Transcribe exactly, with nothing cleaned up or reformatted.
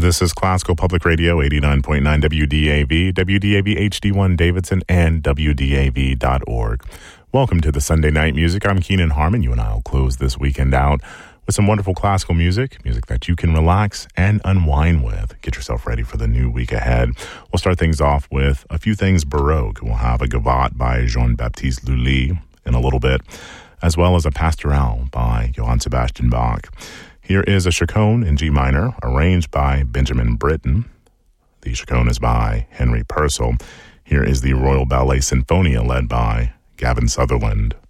This is Classical Public Radio, eighty-nine point nine W D A V, W D A V H D one Davidson, and W D A V dot org. Welcome to the Sunday Night Music. I'm Keenan Harmon. You and I will close this weekend out with some wonderful classical music, music that you can relax and unwind with. Get yourself ready for the new week ahead. We'll start things off with a few things Baroque. We'll have a Gavotte by Jean-Baptiste Lully in a little bit, as well as a Pastoral by Johann Sebastian Bach. Here is a chaconne in G minor, arranged by Benjamin Britten. The chaconne is by Henry Purcell. Here is the Royal Ballet Sinfonia, led by Gavin Sutherland.